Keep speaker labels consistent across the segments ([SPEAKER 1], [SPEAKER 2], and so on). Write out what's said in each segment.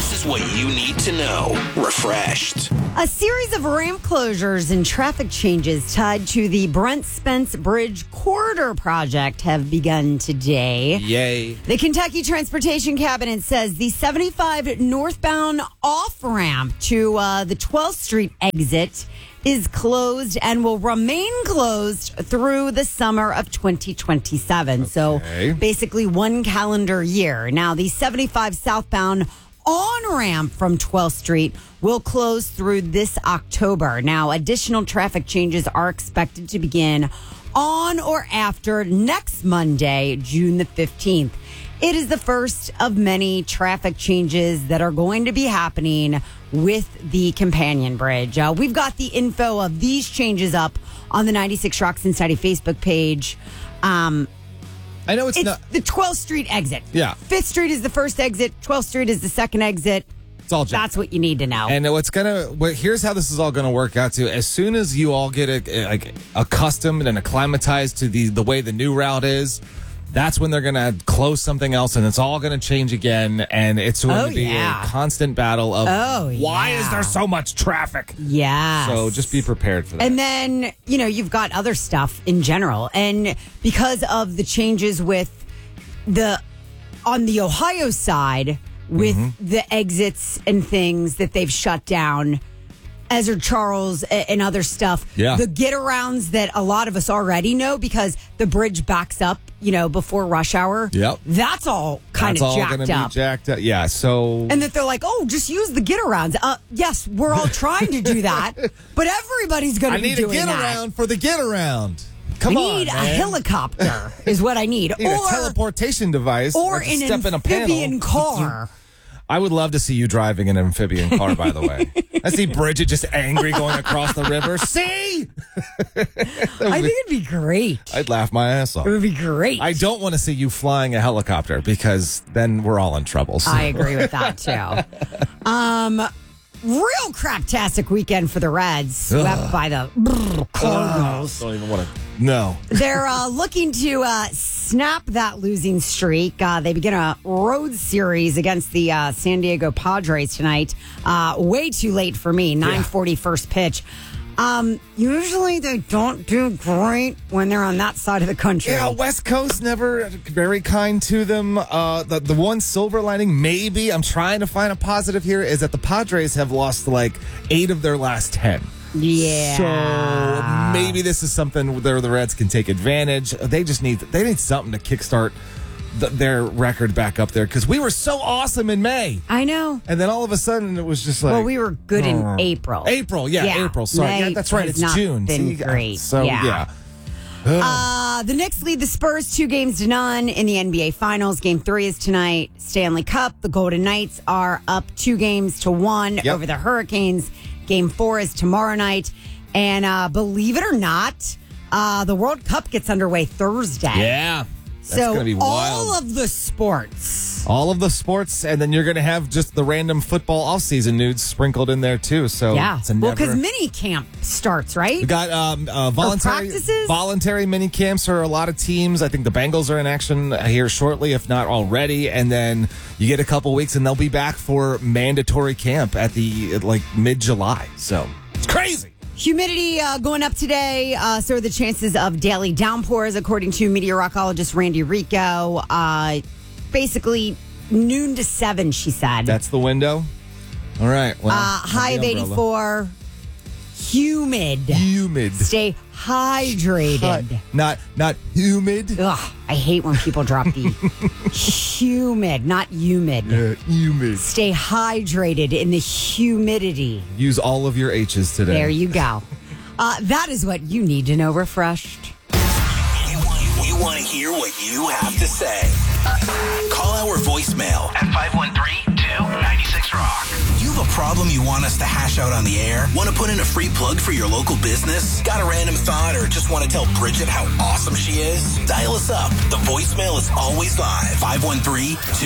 [SPEAKER 1] This is what you need to know. Refreshed.
[SPEAKER 2] A series of ramp closures and traffic changes tied to the Brent Spence Bridge Corridor project have begun today.
[SPEAKER 3] Yay.
[SPEAKER 2] The Kentucky Transportation Cabinet says the 75 northbound off-ramp to the 12th Street exit is closed and will remain closed through the summer of 2027. Okay. So basically 1 calendar year. Now, the 75 southbound on-ramp from 12th Street will close through this October. Now, additional traffic changes are expected to begin on or after next Monday, June the 15th. It is the first of many traffic changes that are going to be happening with the Companion Bridge. We've got the info of these changes up on the 96 Rock Cincinnati Facebook page.
[SPEAKER 3] I know it's not
[SPEAKER 2] the 12th Street exit.
[SPEAKER 3] Yeah.
[SPEAKER 2] 5th Street is the first exit. 12th Street is the second exit.
[SPEAKER 3] It's all junk.
[SPEAKER 2] That's what you need to know.
[SPEAKER 3] And here's how this is all going to work out too. As soon as you all get accustomed and acclimatized to the way the new route is, that's when they're going to close something else, and it's all going to change again, and it's going to be a constant battle of why is there so much traffic?
[SPEAKER 2] Yeah.
[SPEAKER 3] So just be prepared for that.
[SPEAKER 2] And then, you've got other stuff in general. And because of the changes with on the Ohio side, with the exits and things that they've shut down, Ezra Charles and other stuff.
[SPEAKER 3] Yeah.
[SPEAKER 2] The get-arounds that a lot of us already know because the bridge backs up, before rush hour.
[SPEAKER 3] Yep.
[SPEAKER 2] That's all kind of jacked up.
[SPEAKER 3] That's all going to be jacked up. Yeah, so...
[SPEAKER 2] And that they're like, just use the get-arounds. Yes, we're all trying to do that, but everybody's going to be doing that.
[SPEAKER 3] I need a get-around for the get-around. Come on,
[SPEAKER 2] I need a helicopter is what I need.
[SPEAKER 3] Or a teleportation device.
[SPEAKER 2] Or an amphibian car.
[SPEAKER 3] I would love to see you driving an amphibian car, by the way. I see Bridget just angry going across the river. See?
[SPEAKER 2] I think it'd be great.
[SPEAKER 3] I'd laugh my ass off.
[SPEAKER 2] It would be great.
[SPEAKER 3] I don't want to see you flying a helicopter because then we're all in trouble. So.
[SPEAKER 2] I agree with that, too. Real craptastic weekend for the Reds, swept by the Cardinals.
[SPEAKER 3] Don't even want to. No.
[SPEAKER 2] They're looking to snap that losing streak. They begin a road series against the San Diego Padres tonight. Way too late for me. 9:40 first pitch. Usually they don't do great when they're on that side of the country.
[SPEAKER 3] Yeah, West Coast never very kind to them. The one silver lining, maybe, I'm trying to find a positive here, is that the Padres have lost 8 of their last 10.
[SPEAKER 2] Yeah.
[SPEAKER 3] So maybe this is something where the Reds can take advantage. They need something to kickstart their record back up there because we were so awesome in May.
[SPEAKER 2] I know.
[SPEAKER 3] And then all of a sudden it was just like...
[SPEAKER 2] Well, we were good in April.
[SPEAKER 3] April. Sorry.
[SPEAKER 2] May
[SPEAKER 3] that's right. It's June.
[SPEAKER 2] Been great.
[SPEAKER 3] So, yeah.
[SPEAKER 2] The Knicks lead the Spurs 2-0 in the NBA Finals. Game 3 is tonight. Stanley Cup. The Golden Knights are up 2-1 over the Hurricanes. Game 4 is tomorrow night. And believe it or not, the World Cup gets underway Thursday.
[SPEAKER 3] Yeah. That's going to be wild.
[SPEAKER 2] All of the sports.
[SPEAKER 3] All of the sports, and then you're going to have just the random football off-season nudes sprinkled in there, too. So it's
[SPEAKER 2] because mini camp starts, right?
[SPEAKER 3] We got voluntary mini camps for a lot of teams. I think the Bengals are in action here shortly, if not already. And then you get a couple weeks, and they'll be back for mandatory camp at mid-July. So it's crazy.
[SPEAKER 2] Humidity going up today, so are the chances of daily downpours, according to meteorologist Randy Rico. Basically, noon to 7, she said.
[SPEAKER 3] That's the window? All right. Well,
[SPEAKER 2] high of 84. Humid. Stay hydrated.
[SPEAKER 3] Not humid.
[SPEAKER 2] Ugh, I hate when people drop the humid, not humid.
[SPEAKER 3] Humid.
[SPEAKER 2] Stay hydrated in the humidity.
[SPEAKER 3] Use all of your H's today.
[SPEAKER 2] There you go. That is what you need to know. Refreshed.
[SPEAKER 1] We want to hear what you have to say. Call our voicemail at 513-296-ROCK. You have a problem you want us to hash out on the air? Want to put in a free plug for your local business? Got a random thought or just want to tell Bridget how awesome she is? Dial us up. The voicemail is always live. 513-2...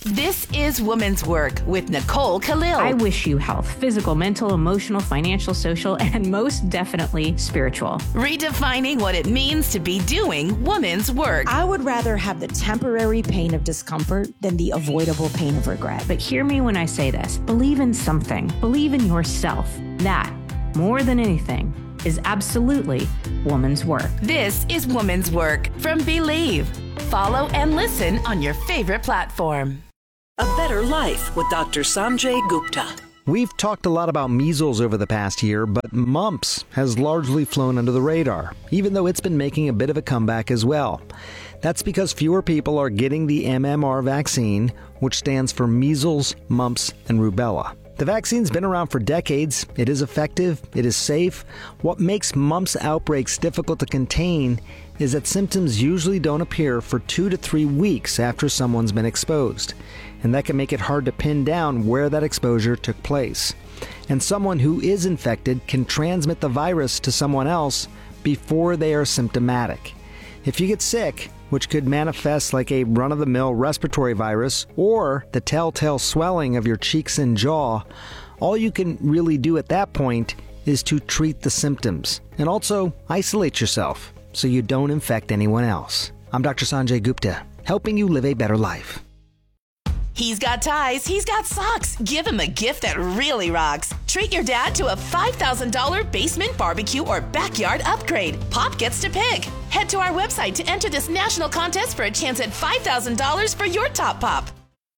[SPEAKER 4] This is Woman's Work with Nicole Khalil.
[SPEAKER 5] I wish you health, physical, mental, emotional, financial, social, and most definitely spiritual.
[SPEAKER 4] Redefining what it means to be doing woman's work.
[SPEAKER 6] I would rather have the temporary pain of discomfort than the avoidable pain of regret.
[SPEAKER 5] But hear me when I say this. Believe in something. Believe in yourself. That, more than anything, is absolutely woman's work.
[SPEAKER 4] This is Woman's Work from Believe. Follow and listen on your favorite platform.
[SPEAKER 7] A Better Life with Dr. Sanjay Gupta.
[SPEAKER 8] We've talked a lot about measles over the past year, but mumps has largely flown under the radar, even though it's been making a bit of a comeback as well. That's because fewer people are getting the MMR vaccine, which stands for measles, mumps, and rubella. The vaccine's been around for decades. It is effective. It is safe. What makes mumps outbreaks difficult to contain is that symptoms usually don't appear for 2 to 3 weeks after someone's been exposed. And that can make it hard to pin down where that exposure took place. And someone who is infected can transmit the virus to someone else before they are symptomatic. If you get sick, which could manifest like a run-of-the-mill respiratory virus or the telltale swelling of your cheeks and jaw, all you can really do at that point is to treat the symptoms and also isolate yourself so you don't infect anyone else. I'm Dr. Sanjay Gupta, helping you live a better life.
[SPEAKER 4] He's got ties, he's got socks. Give him a gift that really rocks. Treat your dad to a $5,000 basement barbecue or backyard upgrade. Pop gets to pick. Head to our website to enter this national contest for a chance at $5,000 for your top pop.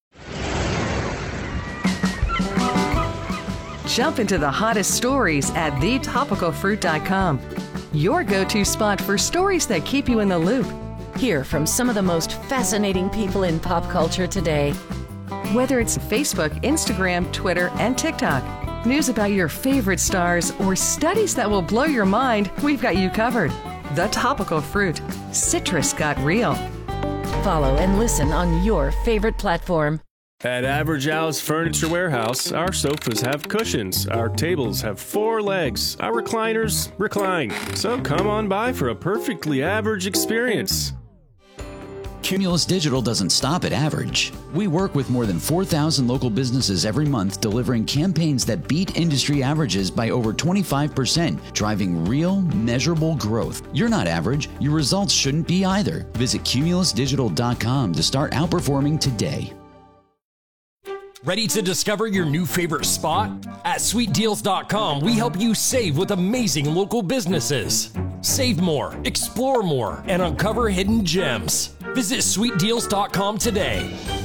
[SPEAKER 9] Jump into the hottest stories at thetopicalfruit.com. Your go-to spot for stories that keep you in the loop.
[SPEAKER 10] Hear from some of the most fascinating people in pop culture today.
[SPEAKER 9] Whether it's Facebook, Instagram, Twitter, and TikTok, news about your favorite stars, or studies that will blow your mind, we've got you covered. The Topical Fruit. Citrus got real.
[SPEAKER 10] Follow and listen on your favorite platform.
[SPEAKER 11] At Average Al's Furniture Warehouse, our sofas have cushions, our tables have 4 legs, our recliners recline. So come on by for a perfectly average experience.
[SPEAKER 12] Cumulus Digital doesn't stop at average. We work with more than 4,000 local businesses every month, delivering campaigns that beat industry averages by over 25%, driving real, measurable growth. You're not average. Your results shouldn't be either. Visit cumulusdigital.com to start outperforming today.
[SPEAKER 13] Ready to discover your new favorite spot? At sweetdeals.com, we help you save with amazing local businesses. Save more, explore more, and uncover hidden gems. Visit sweetdeals.com today.